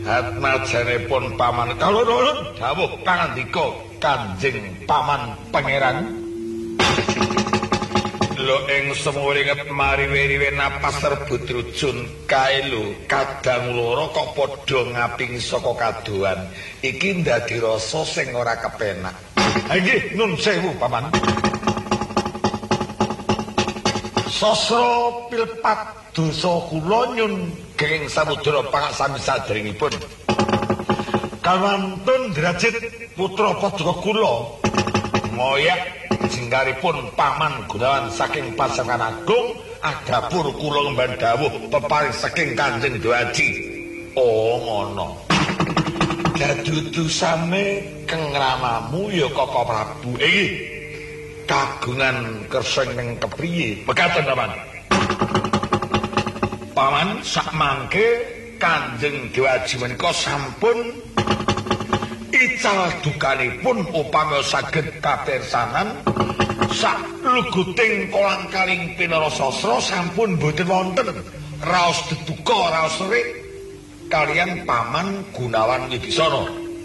Atnajanipun paman kaloro dawuh pangandika Kanjeng Paman Pangeran. Lho ing semuringet mari wiriwe napas rebut rujun kae lho kadang loro kok padha ngaping saka kadohan. Iki ndadi rasa sing ora kepenak. Ha nggih nun sewu paman. Sasra pilpat dosa kula nyun geng samudra pangaksami sadèrèngipun. Kawantun Drajit putra paduka kula ngoyak jenggaripun Paman Gunawan saking Pasaman Agung agapur kula ngemban dawuh peparing saking Kanjeng Dwaji. Oh ngono. Dadudusane kengramamu ya Koko Prabu. Kagungan kersa ing kepriye? Mekaten Paman. Paman sak mangke Kanjeng Dwaji menika sampun ical dukanipun upama saged kapersanan sak luguting kolang-kaling pinarasastra sampun boten wonten raos deduka raos rik kaliyan Paman Gunawan Wibisana.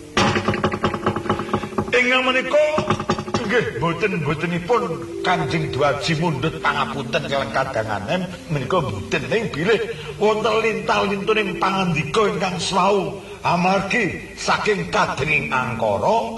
Ingkang menika nggih boten-botenipun Kanjeng Dwaji mundhut pangapunten kaliyan kadanganen menika boten ing bilih wonten lintal-lintuning pangandika ingkang swau amargi saking kadenging angkara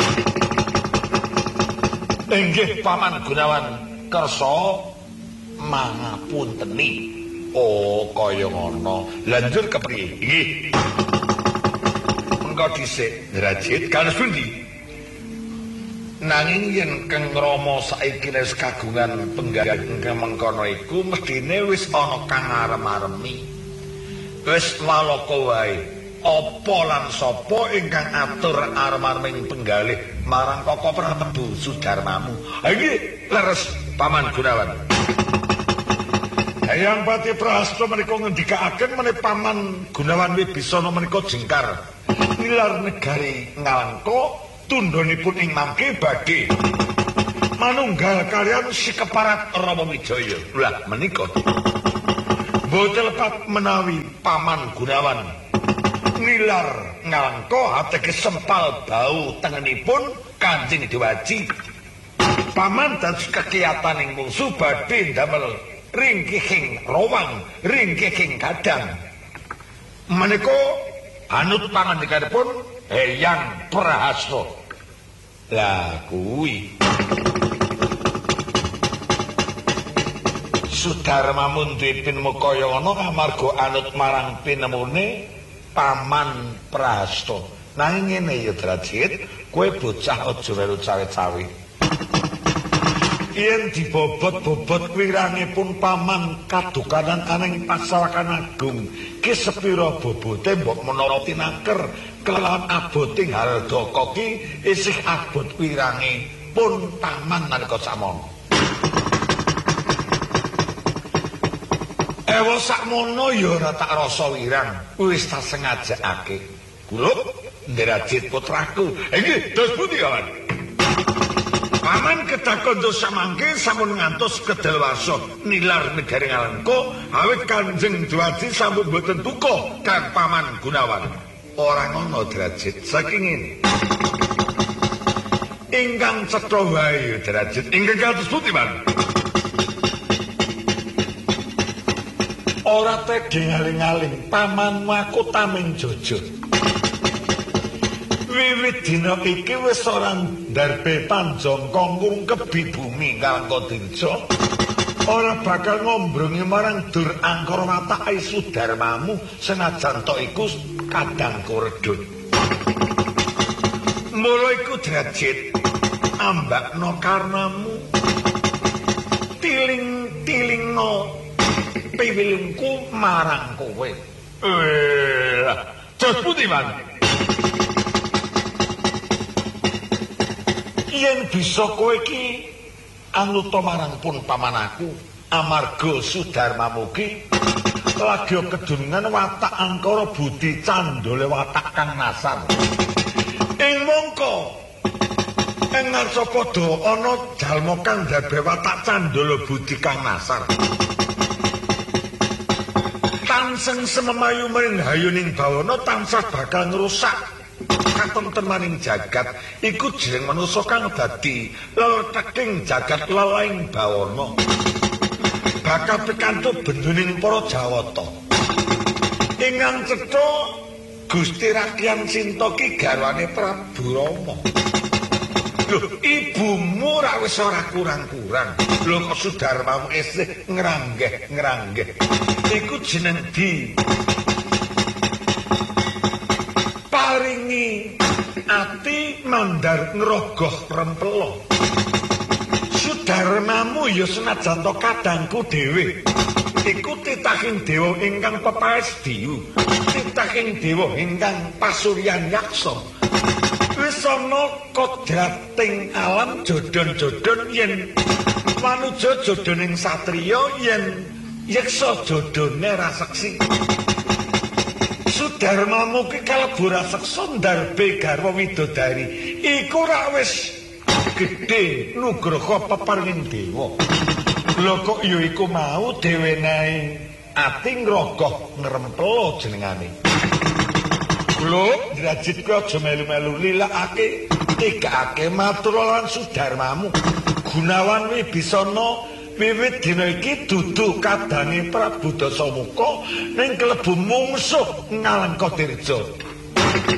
inggih Paman Gunawan kersa mangapunteni. Oh kaya ngono. Lanjut kepriye? Nggih. Mengko dhisik Drajit kados pundi? Nanging yen Kang Rama saiki wis kagungan penggalih ingkang mengkono iku mestine wis ana kang arem-aremi. Wis walaka wae. Apa lan sapa ingkang atur arem-areming penggalih marang Koko Prabu Sudarmamu? Ha iki leres Paman Gunawan. Hayang Pati Prahasta menika ngendikaaken menawi Paman Gunawan Wibisana menika jengkar nilar negari Ngalengka tundhonipun ing mangke badhe manunggal kalian Sikeparat Rama Wijaya. Lah menika boten lepat menawi Paman Gunawan nilar Ngalengka ateges sempal bau tengenipun Kanjeng Dwaji. Paman dados kekiyataning mungsuh badhe damel ringkihing rowang, ringkihing gadang. Menika anut pangandikanipun Hyang Prahasta. Lah kuwi Sudarmamu duwe pinemu kaya ngono amarga anut marang pinemune Paman Prahasta. Nanging ngene ya Drajit, kowe bocah aja melu cawe-cawe. Yen dibobot-bobot wirangipun Paman kadukanan aning Pasawakan Agung, ki sepira bobote mbok menawa tinaker kelawan aboting haldaka ki isih abot wirangipun Paman nalika samono. Ewa sakmono ya ora tak rasa wirang, wis tak sengajakake. Kula Drajit putraku. Nggih, dos pundi kawan? Paman kedakondho samangke sampun ngantos kedaluwarsa nilar negari Ngalengka awit Kanjeng Dwaji sampun boten duka kang Paman Gunawan. Ora ngono Drajit, saking ngene. Ingkang cetha wae Drajit, ingkang kados pundi, Mas? Ora tege ngaling-aling pamanmu aku taming jojot. Wiwit dina iki wis ora ndarbe panjangka ngungkebi bumi Ngalengkadirja. Ora bakal ngombrungi marang dur angkara watake Sudarmamu senajan tok iku kadang kuredut. Mula iku Drajit ambakno karnamu. Tiling-tilingno piwilingku marang kowe. Jos pundi, Man? Yen bisa kowe iki anuta marang pun pamanaku amarga Sudarmamu ki lagi kedunungan watak angkara budi candole watak kang nasar. Ing mongko ing ngarsa padha ana jalma kang ndarbé watak candala budi kang nasar. tanseng sememayu maring hayuning bawana tansah bakal ngrusak katentemaning jagat iku jeneng manusa kang dadi leleteking jagat lelaing bawana bakal pikantuk benduning para Jawata ingkang cetha Gusti Rakyan Sinta ki garwane Prabu Rama. Lho, ibumu ra wis ora kurang-kurang. Lho kok Sudarmamu isih ngranggeh-ngranggeh. Iku jeneng di paringi ati mandar ngrogoh rempelo. Sudarmamu ya senajan to kadangku dhewe. Iku titahing dewa ingkang pepaesdiyu, titahing dewa ingkang pasuryan yaksa. Wis ana kodrating alam jodon-jodon yen manuja jodoning satriya yen yeksa jodone raseksi. Sudarmamu ki kalebu raseksa ndarbe garwa widodari. Iku ra wis gedhe nugraha peparinging dewa. Lho kok ya iku mau dhewenae ati ngrogoh ngrempelo jenengane. Lho, drajitku aja melu-melu lilakake, tegakake matur lan Sudarmamu. Gunawan Wibisana wiwit dina iki dudu kadange Prabu Dasamuka ning klebu mungsuh Ngalengka Dirja.